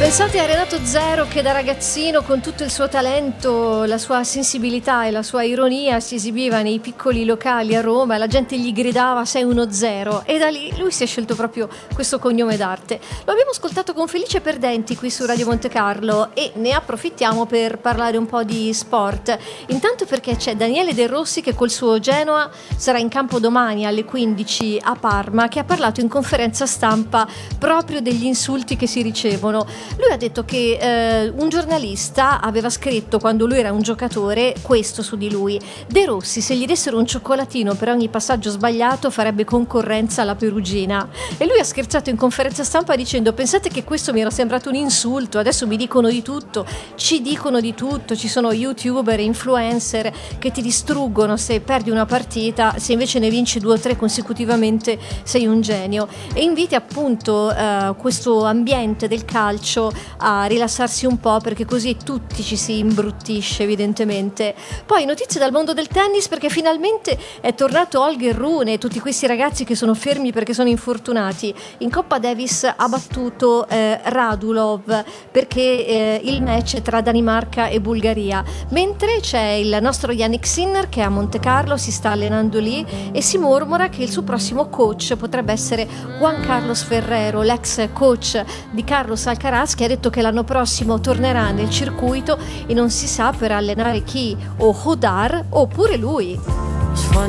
Pensate a Renato Zero che da ragazzino, con tutto il suo talento, la sua sensibilità e la sua ironia, si esibiva nei piccoli locali a Roma e la gente gli gridava sei uno zero, e da lì lui si è scelto proprio questo cognome d'arte. Lo abbiamo ascoltato con Felice Perdenti qui su Radio Monte Carlo e ne approfittiamo per parlare un po' di sport. Intanto perché c'è Daniele De Rossi che col suo Genoa sarà in campo domani alle 15 a Parma, che ha parlato in conferenza stampa proprio degli insulti che si ricevono. Lui ha detto che un giornalista aveva scritto quando lui era un giocatore questo su di lui: De Rossi, se gli dessero un cioccolatino per ogni passaggio sbagliato farebbe concorrenza alla Perugina. E lui ha scherzato in conferenza stampa dicendo: pensate che questo mi era sembrato un insulto, adesso mi dicono di tutto, ci dicono di tutto, ci sono youtuber e influencer che ti distruggono se perdi una partita, se invece ne vinci 2 o 3 consecutivamente sei un genio. E inviti appunto questo ambiente del calcio a rilassarsi un po', perché così tutti ci si imbruttisce evidentemente. Poi notizie dal mondo del tennis, perché finalmente è tornato Holger Rune e tutti questi ragazzi che sono fermi perché sono infortunati. In Coppa Davis ha battuto Radulov perché il match è tra Danimarca e Bulgaria, mentre c'è il nostro Yannick Sinner che a Monte Carlo si sta allenando lì e si mormora che il suo prossimo coach potrebbe essere Juan Carlos Ferrero, l'ex coach di Carlos Alcaraz, che ha detto che l'anno prossimo tornerà nel circuito e non si sa per allenare chi, o Hodar oppure lui. Ich freu